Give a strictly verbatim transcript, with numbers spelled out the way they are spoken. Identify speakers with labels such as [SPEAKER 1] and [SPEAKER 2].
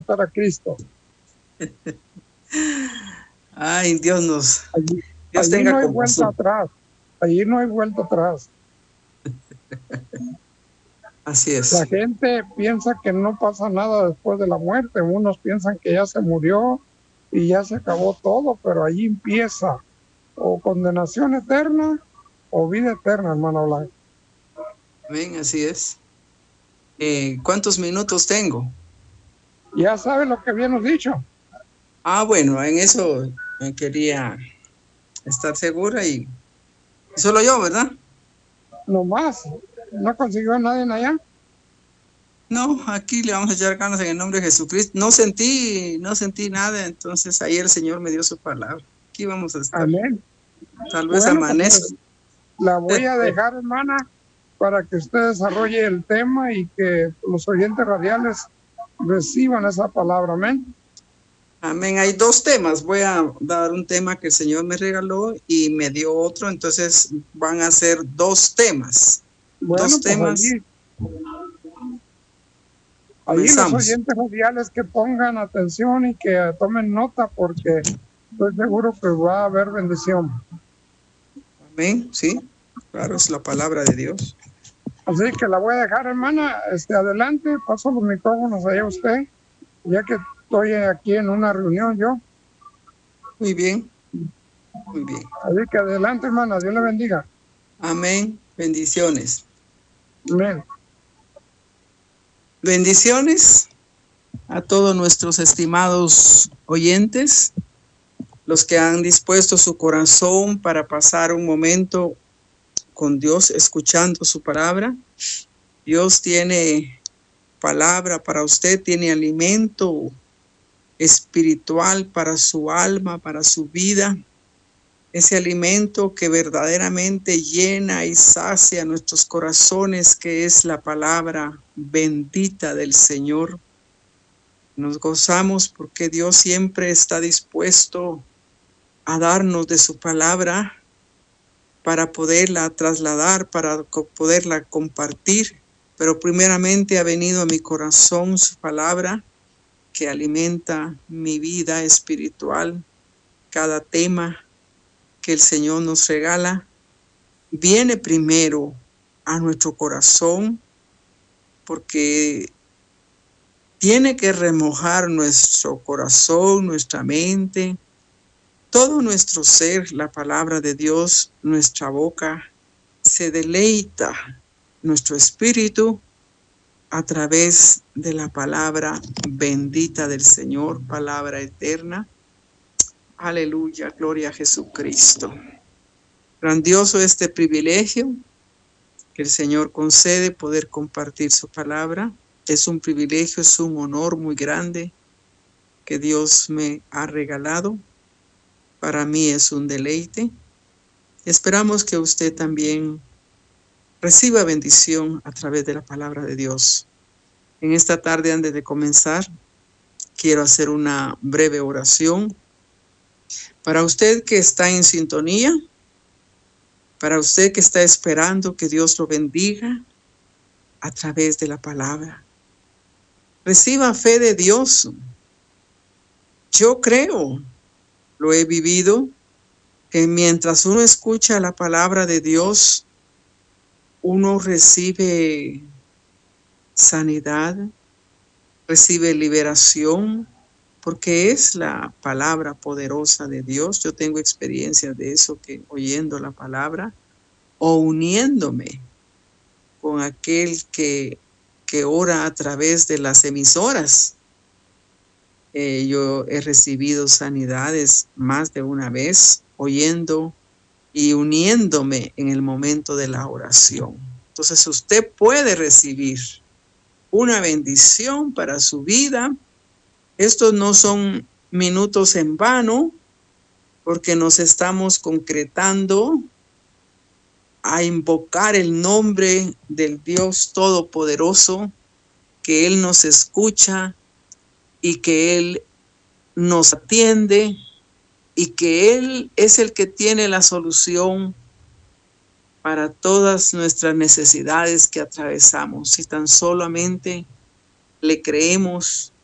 [SPEAKER 1] aceptar a Cristo.
[SPEAKER 2] Ay, Dios nos,
[SPEAKER 1] Allí,
[SPEAKER 2] Dios
[SPEAKER 1] allí
[SPEAKER 2] tenga
[SPEAKER 1] no hay vuelta
[SPEAKER 2] compasión.
[SPEAKER 1] atrás. Allí no hay vuelta atrás.
[SPEAKER 2] Así es.
[SPEAKER 1] La gente piensa que no pasa nada después de la muerte. Unos piensan que ya se murió y ya se acabó todo, pero allí empieza o condenación eterna o vida eterna, hermano Blanco.
[SPEAKER 2] Amén, así es. Eh, ¿cuántos minutos tengo?
[SPEAKER 1] Ya sabe lo que habíamos dicho.
[SPEAKER 2] Ah, bueno, en eso me quería estar segura y solo yo, ¿verdad?
[SPEAKER 1] No más. ¿No consiguió a nadie allá?
[SPEAKER 2] No, aquí le vamos a echar ganas en el nombre de Jesucristo. No sentí, no sentí nada, entonces ayer el Señor me dio su palabra. Aquí vamos a estar.
[SPEAKER 1] Amén.
[SPEAKER 2] Tal vez
[SPEAKER 1] Bueno,
[SPEAKER 2] amanezca.
[SPEAKER 1] pues la voy a dejar, hermana, para que usted desarrolle el tema y que los oyentes radiales reciban esa palabra. Amén.
[SPEAKER 2] Amén. Hay dos temas. Voy a dar un tema que el Señor me regaló y me dio otro. Entonces van a ser dos temas.
[SPEAKER 1] Bueno,
[SPEAKER 2] dos
[SPEAKER 1] pues
[SPEAKER 2] temas.
[SPEAKER 1] allí, allí los
[SPEAKER 2] Comenzamos.
[SPEAKER 1] oyentes radiales que pongan atención y que tomen nota porque estoy seguro que va a haber bendición.
[SPEAKER 2] Amén. Sí, claro, es la palabra de Dios.
[SPEAKER 1] Así que la voy a dejar, hermana. Este, adelante, paso los micrófonos allá a usted, ya que estoy aquí en una reunión yo.
[SPEAKER 2] Muy bien. Muy bien.
[SPEAKER 1] Así que adelante, hermana. Dios le bendiga.
[SPEAKER 2] Amén. Bendiciones.
[SPEAKER 1] Amén.
[SPEAKER 2] Bendiciones a todos nuestros estimados oyentes, los que han dispuesto su corazón para pasar un momento con Dios escuchando su palabra. Dios tiene palabra para usted, tiene alimento espiritual para su alma, para su vida. Ese alimento que verdaderamente llena y sacia nuestros corazones, que es la palabra bendita del Señor. Nos gozamos porque Dios siempre está dispuesto a darnos de su palabra para poderla trasladar, para poderla compartir. Pero primeramente ha venido a mi corazón su palabra que alimenta mi vida espiritual. Cada tema que el Señor nos regala viene primero a nuestro corazón porque tiene que remojar nuestro corazón, nuestra mente, todo nuestro ser. La palabra de Dios, nuestra boca, se deleita nuestro espíritu a través de la palabra bendita del Señor, palabra eterna. Aleluya, gloria a Jesucristo. Grandioso este privilegio que el Señor concede, poder compartir su palabra. Es un privilegio, es un honor muy grande que Dios me ha regalado. Para mí es un deleite. Esperamos que usted también reciba bendición a través de la palabra de Dios. En esta tarde, antes de comenzar, quiero hacer una breve oración. Para usted que está en sintonía, para usted que está esperando que Dios lo bendiga a través de la palabra. Reciba fe de Dios. Yo creo, lo he vivido, que mientras uno escucha la palabra de Dios, uno recibe sanidad, recibe liberación, porque es la palabra poderosa de Dios. Yo tengo experiencia de eso, que oyendo la palabra o uniéndome con aquel que, que ora a través de las emisoras. Eh, yo he recibido sanidades más de una vez, oyendo y uniéndome en el momento de la oración. Entonces usted puede recibir una bendición para su vida. Estos no son minutos en vano, porque nos estamos concretando a invocar el nombre del Dios Todopoderoso, que Él nos escucha y que Él nos atiende y que Él es el que tiene la solución para todas nuestras necesidades que atravesamos. Si tan solamente le creemos